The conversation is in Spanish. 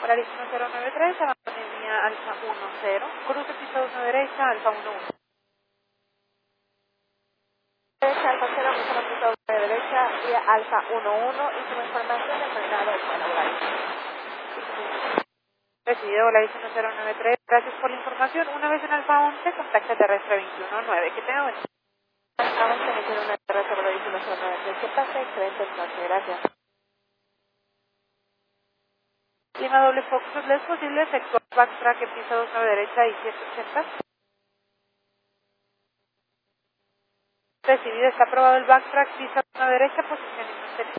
Laris 1093, línea alfa 10, cruce piso 1 derecha, alfa 11. Derecha, alfa 0, cruce piso 1 derecha, vía alfa 11, y su información del mercado de laboral. Recibido Laris 1093, gracias por la información. Una vez en alfa 11, contacta terrestre 219. Que tenga buen día. Alfa 11, emisión una terrestre por Laris 1093. Que pase excelente noche, gracias. Lima doble Fox, ¿le es posible efectuar backtrack en piso 2 derecha y 780? Recibido, está aprobado el backtrack, piso 1 derecha, posición interior.